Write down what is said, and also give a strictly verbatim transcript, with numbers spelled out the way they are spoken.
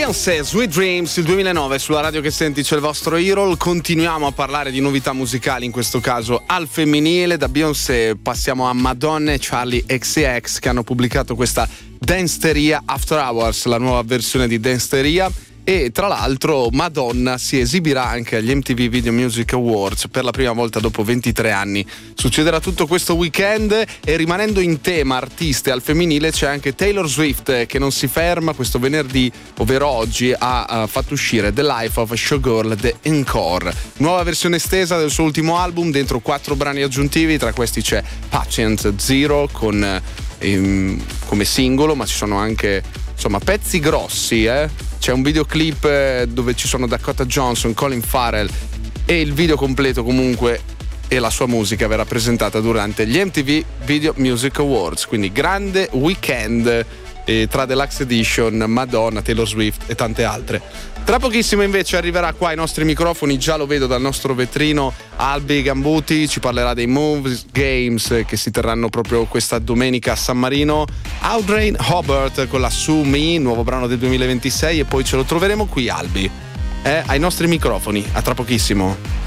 Beyoncé, Sweet Dreams, il duemilanove, sulla radio che senti c'è il vostro Hero. Continuiamo a parlare di novità musicali, in questo caso al femminile. Da Beyoncé passiamo a Madonna e Charli X C X, che hanno pubblicato questa Danceteria After Hours, la nuova versione di Danceteria. E tra l'altro Madonna si esibirà anche agli M T V Video Music Awards per la prima volta dopo ventitré anni. Succederà tutto questo weekend. E rimanendo in tema artiste al femminile, c'è anche Taylor Swift che non si ferma. Questo venerdì, ovvero oggi, ha uh, fatto uscire The Life of a Showgirl The Encore, nuova versione estesa del suo ultimo album, dentro quattro brani aggiuntivi. Tra questi c'è Patient Zero con, ehm, come singolo, ma ci sono anche insomma pezzi grossi, eh? C'è un videoclip dove ci sono Dakota Johnson, Colin Farrell, e il video completo comunque e la sua musica verrà presentata durante gli M T V Video Music Awards. Quindi grande weekend eh, tra Deluxe Edition, Madonna, Taylor Swift e tante altre. Tra pochissimo invece arriverà qua ai nostri microfoni, già lo vedo dal nostro vetrino, Albi Gambuti, ci parlerà dei Moves Games che si terranno proprio questa domenica a San Marino. Audrey Hobart con la Sue Me, nuovo brano del duemilaventisei, e poi ce lo troveremo qui, Albi, eh, ai nostri microfoni. A tra pochissimo.